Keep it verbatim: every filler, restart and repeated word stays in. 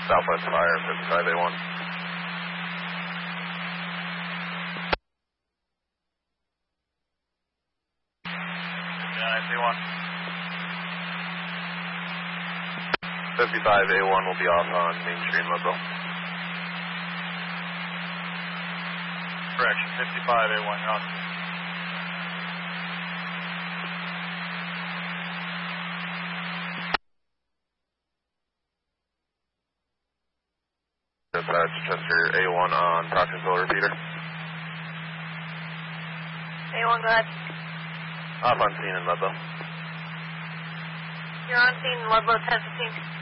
Southwest Fire, fifty-five A one. A one. fifty-five A one will be off on Main Street in Leadville. Correction, fifty-five A one, you're on. Dispatch, Chester A one on Proctorsville repeater. A one, go ahead. Off on scene in Leadville. You're on scene in Leadville, ten fifteen.